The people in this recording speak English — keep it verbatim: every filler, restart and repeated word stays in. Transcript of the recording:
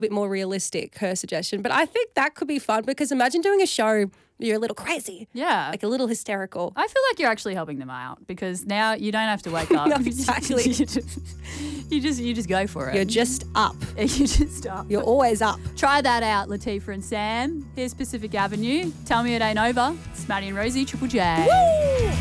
bit more realistic, her suggestion. But I think that could be fun because imagine doing a show you're a little crazy. Yeah. Like a little hysterical. I feel like you're actually helping them out because now you don't have to wake up. No, exactly. you, just, you just you just go for it. You're just up. You just up. You're always up. Try that out, Latifah and Sam. Here's Pacific Avenue. Tell me it ain't over. It's Maddie and Rosie, Triple J. Woo!